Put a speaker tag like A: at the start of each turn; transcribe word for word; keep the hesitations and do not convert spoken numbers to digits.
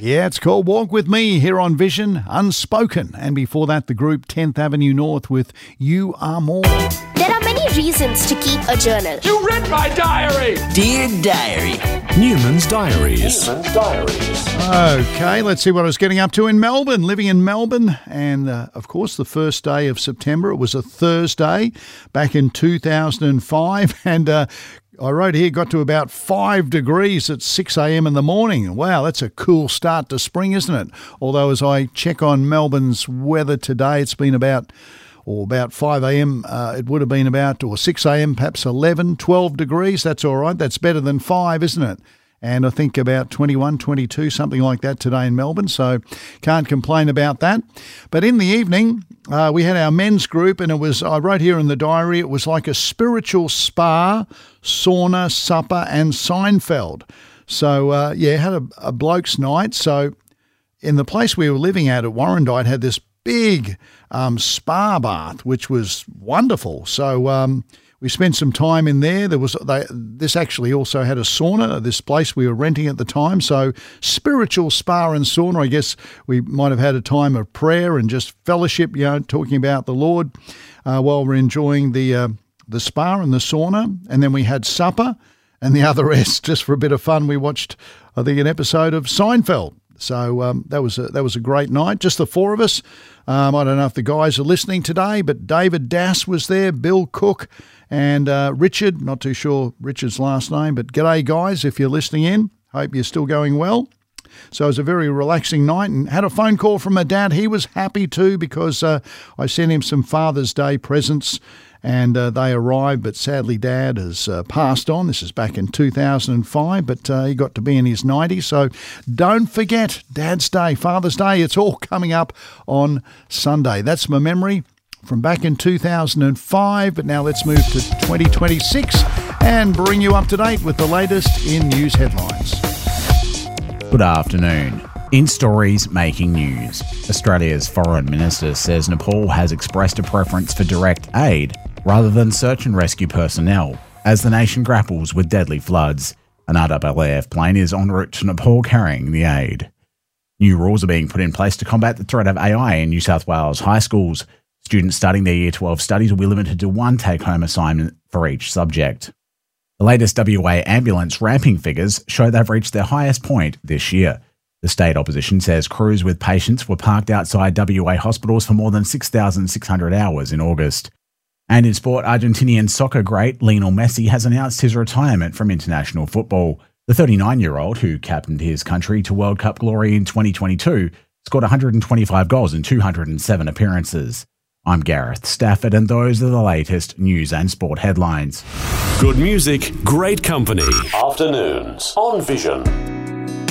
A: Yeah, it's called Walk With Me here on Vision, Unspoken. And before that, the group tenth Avenue North with You Are More.
B: There are many reasons to keep a journal.
C: You read my diary!
D: Dear Diary.
E: Newman's Diaries.
C: Newman's Diaries.
A: Okay, let's see what I was getting up to in Melbourne, living in Melbourne. And, uh, of course, the first day of September, it was a Thursday back in two thousand five. And uh, I wrote here, got to about five degrees at six a.m. in the morning. Wow, that's a cool start to spring, isn't it? Although as I check on Melbourne's weather today, it's been about, or about five a.m., uh, it would have been about, or six a.m., perhaps eleven, twelve degrees. That's all right. That's better than five, isn't it? And I think about twenty-one, twenty-two, something like that today in Melbourne. So can't complain about that. But in the evening, uh, we had our men's group, and it was, I wrote here in the diary, it was like a spiritual spa, sauna, supper, and Seinfeld. So, uh, yeah, had a, a bloke's night. So in the place we were living at at Warrandyte had this big um, spa bath, which was wonderful. So um, we spent some time in there. There was they, this actually also had a sauna, this place we were renting at the time. So spiritual spa and sauna. I guess we might have had a time of prayer and just fellowship, you know, talking about the Lord uh, while we're enjoying the uh, the spa and the sauna. And then we had supper, and the other rest, just for a bit of fun, we watched, I think, an episode of Seinfeld. So um, that was a, that was a great night, just the four of us. Um, I don't know if the guys are listening today, but David Dass was there, Bill Cook, and uh, Richard. Not too sure Richard's last name, but g'day, guys, if you're listening in. Hope you're still going well. So it was a very relaxing night, and had a phone call from my dad. He was happy too because uh, I sent him some Father's Day presents, and uh, they arrived, but sadly Dad has uh, passed on. This is back in two thousand five, but uh, he got to be in his nineties. So don't forget Dad's Day, Father's Day. It's all coming up on Sunday. That's my memory from back in two thousand five, but now let's move to twenty twenty-six and bring you up to date with the latest in news headlines.
F: Good afternoon. In stories making news, Australia's foreign minister says Nepal has expressed a preference for direct aid rather than search and rescue personnel as the nation grapples with deadly floods. An R A A F plane is en route to Nepal carrying the aid. New rules are being put in place to combat the threat of A I in New South Wales high schools. Students starting their Year twelve studies will be limited to one take-home assignment for each subject. The latest W A ambulance ramping figures show they've reached their highest point this year. The state opposition says crews with patients were parked outside W A hospitals for more than six thousand six hundred hours in August. And in sport, Argentinian soccer great Lionel Messi has announced his retirement from international football. The thirty-nine-year-old, who captained his country to World Cup glory in twenty twenty-two, scored one hundred twenty-five goals in two hundred seven appearances. I'm Gareth Stafford, and those are the latest news and sport headlines.
E: Good music, great company.
C: Afternoons on Vision.